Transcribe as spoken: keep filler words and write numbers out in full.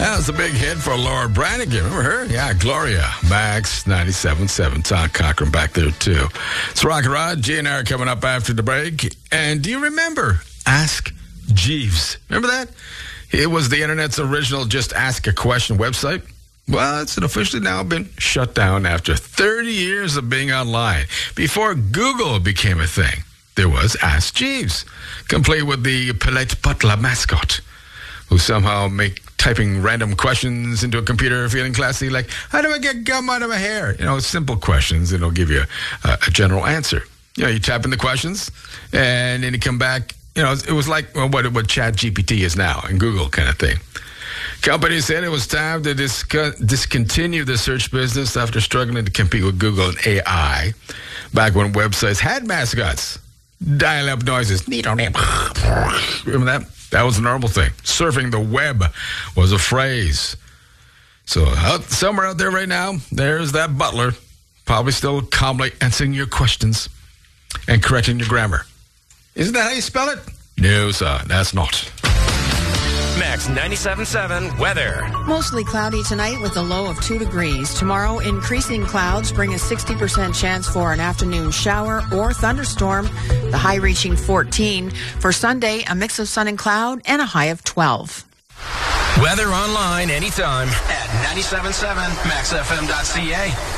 That was a big hit for Laura Branigan. Remember her? Yeah, Gloria. Max ninety-seven point seven. Todd Cochran back there, too. It's Rock and Rod. G and R coming up after the break. And do you remember Ask Jeeves? Remember that? It was the internet's original Just Ask a Question website. Well, it's officially now been shut down after thirty years of being online. Before Google became a thing, there was Ask Jeeves, complete with the polite butler mascot, who somehow make typing random questions into a computer feeling classy, like, how do I get gum out of my hair? You know, simple questions, and it'll give you a, a general answer. You know, you type in the questions, and then you come back. You know, it was like well, what, what Chat G P T is now, and Google kind of thing. Company said it was time to discuss, discontinue the search business after struggling to compete with Google and A I back when websites had mascots. Dial-up noises. Remember that? That was a normal thing. Surfing the web was a phrase. So out, somewhere out there right now, there's that butler, probably still calmly answering your questions and correcting your grammar. Isn't that how you spell it? No, sir, that's not. Max ninety-seven point seven weather. Mostly cloudy tonight with a low of two degrees. Tomorrow, increasing clouds bring a sixty percent chance for an afternoon shower or thunderstorm, the high reaching fourteen. For Sunday, a mix of sun and cloud and a high of twelve. Weather online anytime at ninety-seven point seven max f m dot c a.